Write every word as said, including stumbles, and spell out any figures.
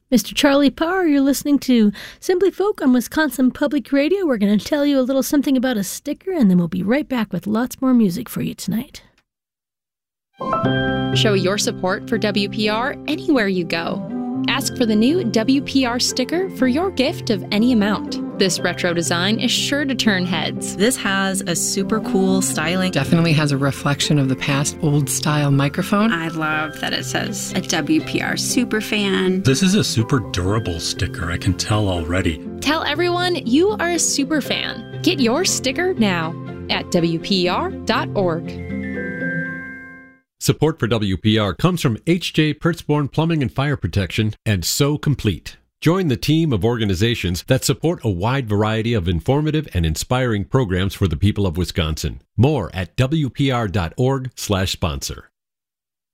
Mister Charlie Parr, you're listening to Simply Folk on Wisconsin Public Radio. We're going to tell you a little something about a sticker, and then we'll be right back with lots more music for you tonight. Show your support for W P R anywhere you go. Ask for the new W P R sticker for your gift of any amount. This retro design is sure to turn heads. This has a super cool styling. Definitely has a reflection of the past old-style microphone. I love that it says a W P R superfan. This is a super durable sticker, I can tell already. Tell everyone you are a super fan. Get your sticker now at W P R dot org. Support for W P R comes from H J Pertzborn Plumbing and Fire Protection and So Complete. Join the team of organizations that support a wide variety of informative and inspiring programs for the people of Wisconsin. More at W P R dot org slash sponsor.